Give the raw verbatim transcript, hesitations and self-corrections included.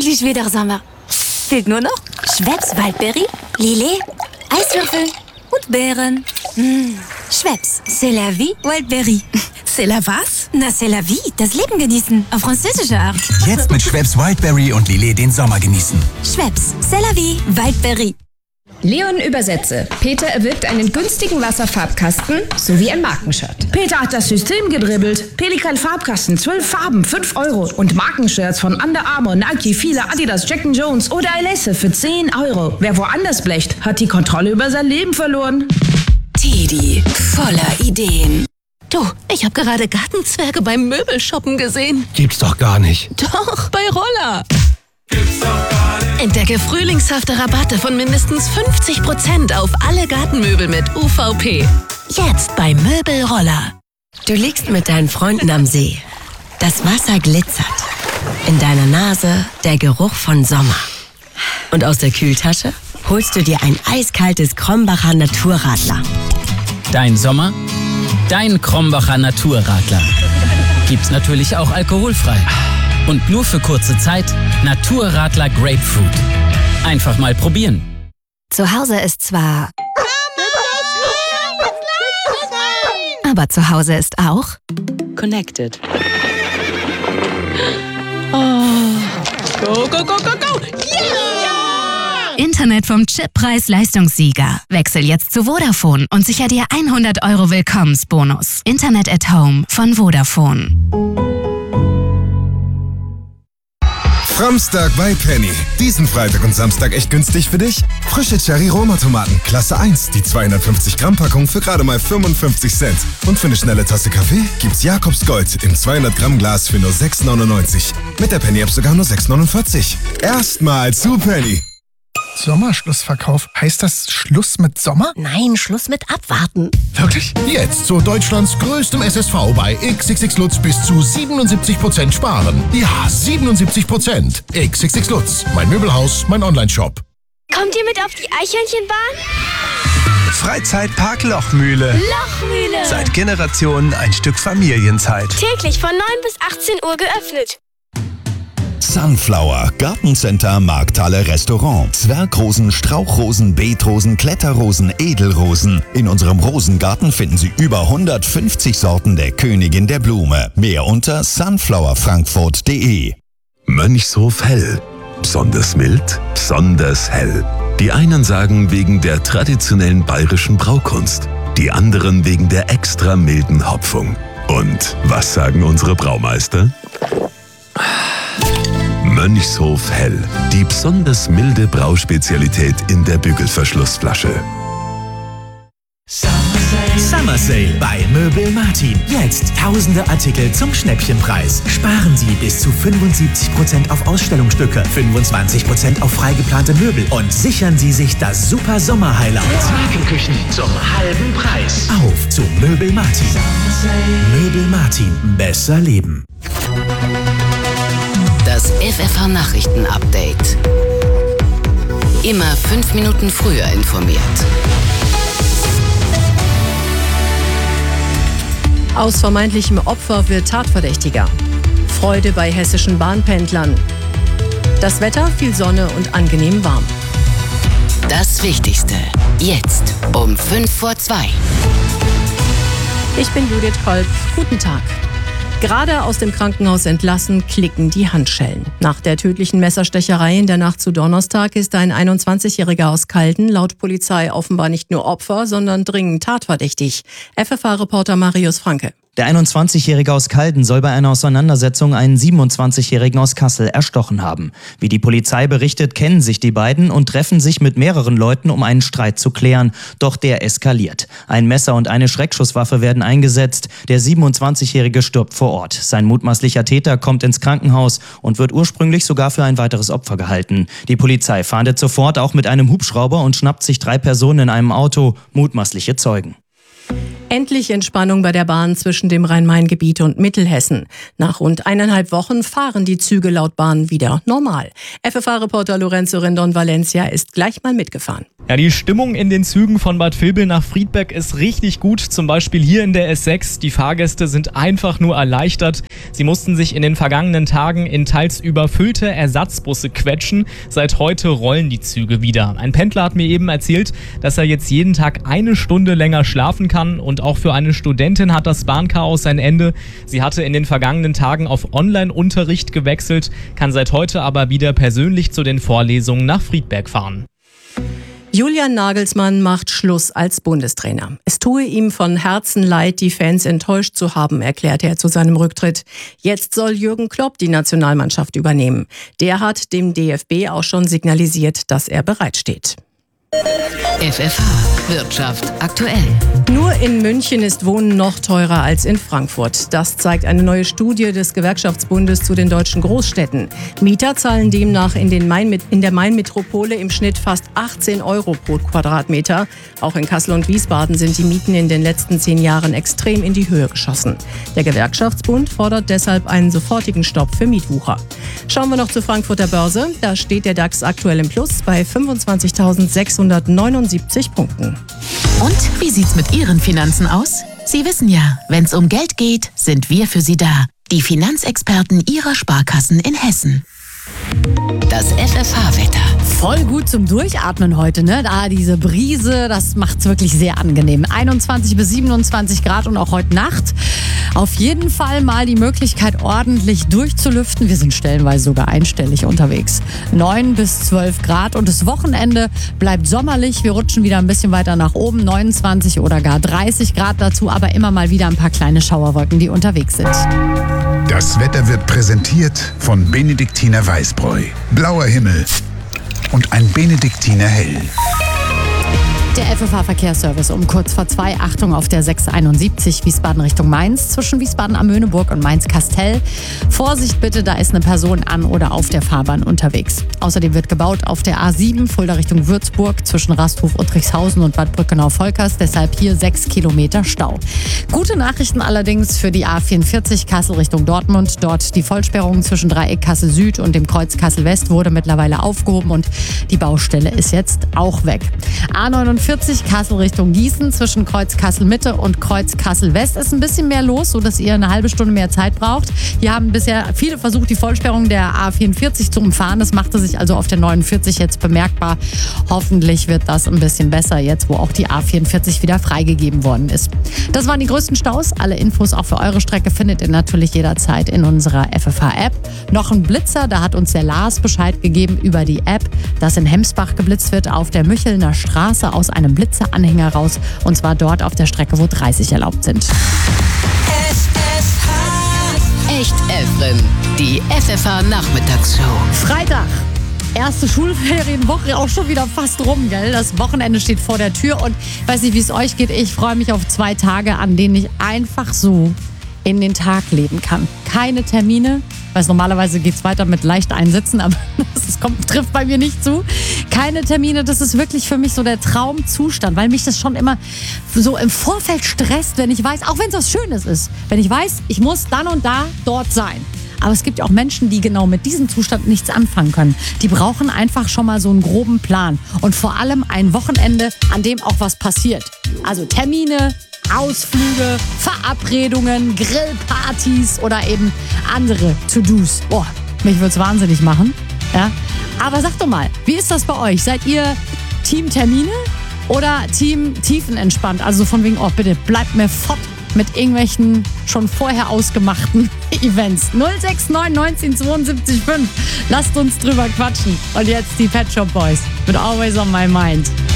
endlich wieder Sommer. Fehlt nur noch Schweppes Waldberry, Lillet, Eiswürfel und Beeren. Mmh. Schweppes, c'est la vie, Waldberry. C'est la was? Na, c'est la vie, das Leben genießen, auf französische Art. Jetzt mit Schweppes Wildberry und Lillet den Sommer genießen. Schweppes, c'est la vie, Waldberry. Leon Übersetze. Peter erwirbt einen günstigen Wasserfarbkasten sowie ein Markenshirt. Peter hat das System gedribbelt. Pelikan Farbkasten, zwölf Farben, fünf Euro. Und Markenshirts von Under Armour, Nike, Fila, Adidas, Jack and Jones oder Elesse für zehn Euro. Wer woanders blecht, hat die Kontrolle über sein Leben verloren. Tidi, voller Ideen. Du, ich habe gerade Gartenzwerge beim Möbelshoppen gesehen. Gibt's doch gar nicht. Doch, bei Roller. Gibt's doch gar nicht. Entdecke frühlingshafte Rabatte von mindestens fünfzig Prozent auf alle Gartenmöbel mit U V P. Jetzt bei Möbelroller. Du liegst mit deinen Freunden am See. Das Wasser glitzert. In deiner Nase der Geruch von Sommer. Und aus der Kühltasche holst du dir ein eiskaltes Krombacher Naturradler. Dein Sommer, dein Krombacher Naturradler. Gibt's natürlich auch alkoholfrei. Und nur für kurze Zeit Naturradler Grapefruit. Einfach mal probieren. Zu Hause ist zwar... Aber zu Hause ist auch... Connected. Oh. Go, go, go, go, go! Yeah! Internet vom Chippreis-Leistungssieger. Wechsel jetzt zu Vodafone und sicher dir hundert Euro Willkommensbonus. Internet at Home von Vodafone. Framstag bei Penny. Diesen Freitag und Samstag echt günstig für dich? Frische Cherry-Roma-Tomaten, Klasse eins, die zweihundertfünfzig Gramm Packung für gerade mal fünfundfünfzig Cent. Und für eine schnelle Tasse Kaffee gibt's Jakobs Gold im zweihundert Gramm Glas für nur sechs neunundneunzig. Mit der Penny-App sogar nur sechs neunundvierzig. Erstmal zu Penny. Sommerschlussverkauf. Heißt das Schluss mit Sommer? Nein, Schluss mit Abwarten. Wirklich? Jetzt zu Deutschlands größtem S S V bei X X X Lutz bis zu siebenundsiebzig Prozent sparen. Ja, siebenundsiebzig Prozent. X X X Lutz, mein Möbelhaus, mein Online-Shop. Kommt ihr mit auf die Eichhörnchenbahn? Freizeitpark Lochmühle. Lochmühle. Seit Generationen ein Stück Familienzeit. Täglich von neun bis achtzehn Uhr geöffnet. Sunflower, Gartencenter, Markthalle, Restaurant. Zwergrosen, Strauchrosen, Beetrosen, Kletterrosen, Edelrosen. In unserem Rosengarten finden Sie über hundertfünfzig Sorten der Königin der Blume. Mehr unter sunflower frankfurt punkt de. Mönchshof Hell. Besonders mild, besonders hell. Die einen sagen wegen der traditionellen bayerischen Braukunst, die anderen wegen der extra milden Hopfung. Und was sagen unsere Braumeister? Mönchshof Hell, die besonders milde Brauspezialität in der Bügelverschlussflasche. Summer Sale bei Möbel Martin. Jetzt tausende Artikel zum Schnäppchenpreis. Sparen Sie bis zu fünfundsiebzig Prozent auf Ausstellungsstücke, fünfundzwanzig Prozent auf freigeplante Möbel und sichern Sie sich das super Sommer-Highlight. Markenküchen zum halben Preis. Auf zu Möbel Martin. Möbel Martin. Besser leben. Das F F H-Nachrichten-Update. Immer fünf Minuten früher informiert. Aus vermeintlichem Opfer wird Tatverdächtiger. Freude bei hessischen Bahnpendlern. Das Wetter, viel Sonne und angenehm warm. Das Wichtigste. Jetzt um fünf vor zwei. Ich bin Judith Kolb. Guten Tag. Gerade aus dem Krankenhaus entlassen, klicken die Handschellen. Nach der tödlichen Messerstecherei in der Nacht zu Donnerstag ist ein einundzwanzigjähriger aus Calden laut Polizei offenbar nicht nur Opfer, sondern dringend tatverdächtig. F F H-Reporter Marius Franke. Der einundzwanzigjährige aus Calden soll bei einer Auseinandersetzung einen siebenundzwanzigjährigen aus Kassel erstochen haben. Wie die Polizei berichtet, kennen sich die beiden und treffen sich mit mehreren Leuten, um einen Streit zu klären. Doch der eskaliert. Ein Messer und eine Schreckschusswaffe werden eingesetzt. Der siebenundzwanzigjährige stirbt vor Ort. Sein mutmaßlicher Täter kommt ins Krankenhaus und wird ursprünglich sogar für ein weiteres Opfer gehalten. Die Polizei fahndet sofort auch mit einem Hubschrauber und schnappt sich drei Personen in einem Auto, mutmaßliche Zeugen. Endlich Entspannung bei der Bahn zwischen dem Rhein-Main-Gebiet und Mittelhessen. Nach rund eineinhalb Wochen fahren die Züge laut Bahn wieder normal. F F A-Reporter Lorenzo Rendon-Valencia ist gleich mal mitgefahren. Ja, die Stimmung in den Zügen von Bad Vilbel nach Friedberg ist richtig gut. Zum Beispiel hier in der S sechs. Die Fahrgäste sind einfach nur erleichtert. Sie mussten sich in den vergangenen Tagen in teils überfüllte Ersatzbusse quetschen. Seit heute rollen die Züge wieder. Ein Pendler hat mir eben erzählt, dass er jetzt jeden Tag eine Stunde länger schlafen kann. Und auch für eine Studentin hat das Bahnchaos ein Ende. Sie hatte in den vergangenen Tagen auf Online-Unterricht gewechselt, kann seit heute aber wieder persönlich zu den Vorlesungen nach Friedberg fahren. Julian Nagelsmann macht Schluss als Bundestrainer. Es tue ihm von Herzen leid, die Fans enttäuscht zu haben, erklärte er zu seinem Rücktritt. Jetzt soll Jürgen Klopp die Nationalmannschaft übernehmen. Der hat dem D F B auch schon signalisiert, dass er bereitsteht. F F H Wirtschaft aktuell. Nur in München ist Wohnen noch teurer als in Frankfurt. Das zeigt eine neue Studie des Gewerkschaftsbundes zu den deutschen Großstädten. Mieter zahlen demnach in, den Main, in der Main-Metropole im Schnitt fast achtzehn Euro pro Quadratmeter. Auch in Kassel und Wiesbaden sind die Mieten in den letzten zehn Jahren extrem in die Höhe geschossen. Der Gewerkschaftsbund fordert deshalb einen sofortigen Stopp für Mietwucher. Schauen wir noch zur Frankfurter Börse. Da steht der DAX aktuell im Plus bei fünfundzwanzigtausendsechshundertneunundsiebzig Punkten. Und wie sieht's mit Ihren Finanzen aus? Sie wissen ja, wenn's um Geld geht, sind wir für Sie da. Die Finanzexperten Ihrer Sparkassen in Hessen. Das F F H-Wetter. Voll gut zum Durchatmen heute, ne? Da diese Brise, das macht's wirklich sehr angenehm. einundzwanzig bis siebenundzwanzig Grad und auch heute Nacht. Auf jeden Fall mal die Möglichkeit, ordentlich durchzulüften. Wir sind stellenweise sogar einstellig unterwegs. neun bis zwölf Grad und das Wochenende bleibt sommerlich. Wir rutschen wieder ein bisschen weiter nach oben, neunundzwanzig oder gar dreißig Grad dazu, aber immer mal wieder ein paar kleine Schauerwolken, die unterwegs sind. Das Wetter wird präsentiert von Benediktiner Weißbräu. Blauer Himmel und ein Benediktiner Hell. Der F F H-Verkehrsservice um kurz vor zwei. Achtung auf der sechs einundsiebzig Wiesbaden Richtung Mainz. Zwischen Wiesbaden am Möhneburg und Mainz-Kastell. Vorsicht bitte, da ist eine Person an oder auf der Fahrbahn unterwegs. Außerdem wird gebaut auf der A sieben, Fulda Richtung Würzburg, zwischen Rasthof, Uttrichshausen und Bad Brückenau-Volkers. Deshalb hier sechs Kilometer Stau. Gute Nachrichten allerdings für die A vierundvierzig Kassel Richtung Dortmund. Dort die Vollsperrung zwischen Dreieck Kassel Süd und dem Kreuz Kassel West wurde mittlerweile aufgehoben und die Baustelle ist jetzt auch weg. A neunundvierzig Kassel Richtung Gießen, zwischen Kreuz Kassel Mitte und Kreuz Kassel West ist ein bisschen mehr los, sodass ihr eine halbe Stunde mehr Zeit braucht. Hier haben bisher viele versucht, die Vollsperrung der A vierundvierzig zu umfahren. Das machte sich also auf der neunundvierzig jetzt bemerkbar. Hoffentlich wird das ein bisschen besser jetzt, wo auch die A vierundvierzig wieder freigegeben worden ist. Das waren die größten Staus. Alle Infos auch für eure Strecke findet ihr natürlich jederzeit in unserer F F H-App. Noch ein Blitzer, da hat uns der Lars Bescheid gegeben über die App, dass in Hemsbach geblitzt wird auf der Müchelner Straße aus einem Blitzeranhänger raus, und zwar dort auf der Strecke, wo dreißig erlaubt sind. F F H. Echt Efren. Die F F H-Nachmittagsshow. Freitag. Erste Schulferienwoche, auch schon wieder fast rum, gell? Das Wochenende steht vor der Tür und ich weiß nicht, wie es euch geht. Ich freue mich auf zwei Tage, an denen ich einfach so in den Tag leben kann. Keine Termine. Ich weiß, normalerweise geht es weiter mit leicht einsitzen, aber das kommt, trifft bei mir nicht zu. Keine Termine, das ist wirklich für mich so der Traumzustand, weil mich das schon immer so im Vorfeld stresst, wenn ich weiß, auch wenn es was Schönes ist, wenn ich weiß, ich muss dann und da dort sein. Aber es gibt ja auch Menschen, die genau mit diesem Zustand nichts anfangen können. Die brauchen einfach schon mal so einen groben Plan und vor allem ein Wochenende, an dem auch was passiert. Also Termine, Ausflüge, Verabredungen, Grillpartys oder eben andere To-Dos. Boah, mich würde es wahnsinnig machen. Ja? Aber sagt doch mal, wie ist das bei euch? Seid ihr Team Termine oder Team Tiefenentspannt? Also von wegen, oh bitte, bleibt mir fort mit irgendwelchen schon vorher ausgemachten Events. null sechs neun neunzehn zweiundsiebzig fünf. Lasst uns drüber quatschen. Und jetzt die Pet Shop Boys mit Always on My Mind.